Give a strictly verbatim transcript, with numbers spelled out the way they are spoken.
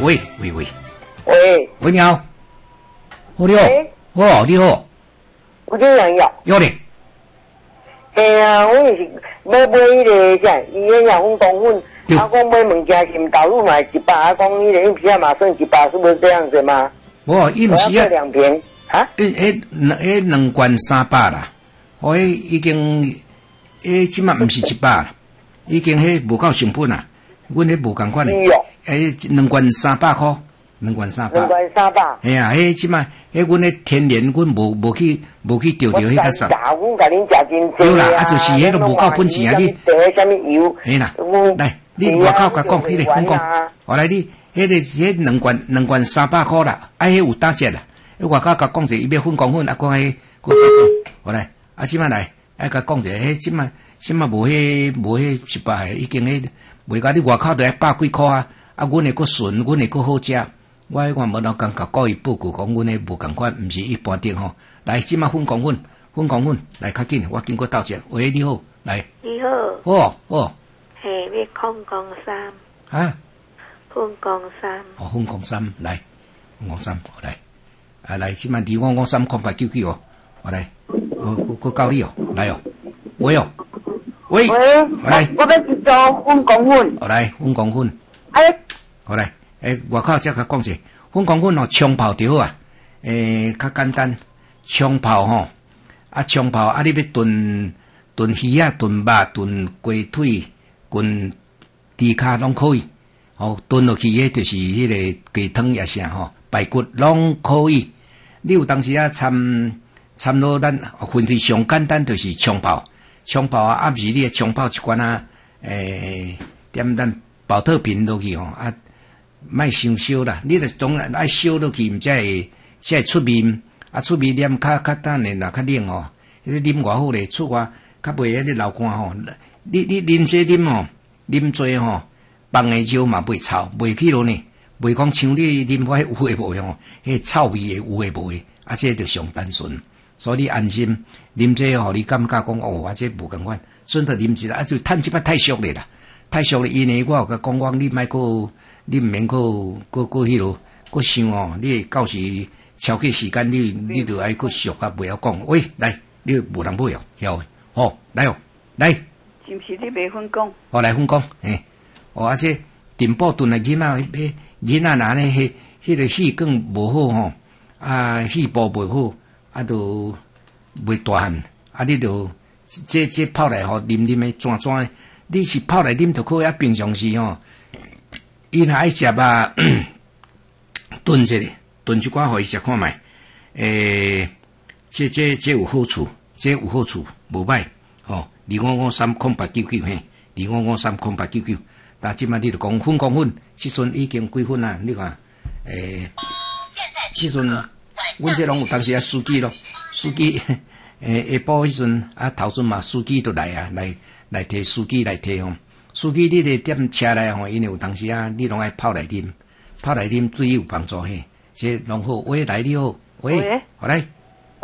喂喂喂喂喂，你好，哦你好，哦你好， 我这样要。 有嘞。 哎呀，我就是要买迄个啥，伊迄两分公分，啊，讲买物件是毋投入嘛一百，啊，讲迄个硬皮啊嘛算一百，是不是这样子吗？ 无，伊毋是啊， 两瓶啊？ 迄迄迄两罐三百啦，哦，迄已经，迄即马毋是一百啦，已經迄無夠成本啦，阮迄無共款诶，迄兩罐三百箍。两罐三百， 两罐三百。 哎呀，迄即摆，迄阮迄天然，阮无无去无去钓着迄个啥。 我甲恁食真济对啦，啊，就是迄个无够本钱啊，你。 地什么油？ 哎啦，来，你外口甲讲，迄个讲讲，我来你，迄个迄两罐两罐三百箍啦，啊，迄有打折啦。迄外口甲讲者，伊要分公分，啊，讲迄，我我来，啊，即摆来，啊，甲讲者，迄即摆即摆无迄无迄一百，已经迄卖甲你外口都要百几箍啊，啊，阮会阁顺，阮会阁好食。我迄看无老讲甲各伊报告讲，阮诶无共款，毋是一般顶吼。来，即马分公分，分公分，来较紧，我经过斗者。喂，你好，来。 你好。 哦哦。 嘿，你空降衫。 啊。 空降衫。 哦，空降衫，来，空降衫，我来。啊，来，即马二五五三空八九九哦，我来，我我我教你哦，来哦，喂哦，喂， 喂， 来， 我要一组分公分。 我来，分公分。 哎。 我来。诶，外口则甲讲者，粉公粉吼冲泡着好啊。诶，较简单，冲泡吼，啊冲泡啊，你要炖炖鱼啊、炖肉、炖鸡腿、炖猪骹拢可以。吼，炖落去迄就是迄个鸡汤也啥吼，排骨拢可以。你有当时啊参参落咱分题上简单就是冲泡，冲泡啊，暗时你冲泡一罐啊，诶，点咱保特瓶落去吼啊。莫伤烧啦，你着当然爱烧落去，毋才会才会出面，啊出面啉较较等咧啦，较冷吼，迄啉偌好咧，出外较袂迄个流汗吼。你你啉这啉吼，啉做吼，放诶酒嘛袂臭，袂去咯呢，袂讲像你啉我迄有诶无诶吼，迄臭味诶有诶无诶，啊这着上单纯，所以你安心啉这吼，你感觉讲哦，啊这无共款，顺着啉一下，啊就趁即摆太俗咧啦，太俗咧，因为我有甲讲讲你莫个。你毋免搁搁搁迄落，搁想哦，你到时超过时间，你你着爱搁俗啊，袂晓讲。喂，来，你无人买哦，晓诶，好，来哦，来。 是毋是你卖分工？ 我来分工，诶，哦，而且电报炖诶囡仔，迄囡仔若呢，迄迄个气管无好吼，啊，气部袂好，啊，都袂大汉，啊，你着这这泡来吼，啉啉诶，转转诶，你是泡来啉就可以，啊，平常时吼。伊若爱食啊，炖一个，炖一寡互伊食看觅。诶，这这这有好处，这有好处，无歹。吼，二五五三空八九九嘿，二五五三空八九九。但即摆你著讲分讲分，即阵已经几分啊？你看，诶，即阵阮这拢有当时啊司机咯，司机诶下晡迄阵啊头阵嘛，司机都来啊，来来摕司机来摕吼。司机，你咧踮车内吼，因为有当时啊，你拢爱泡来啉，泡来啉对伊有帮助嘿。这拢好，喂，来你好，喂，好来。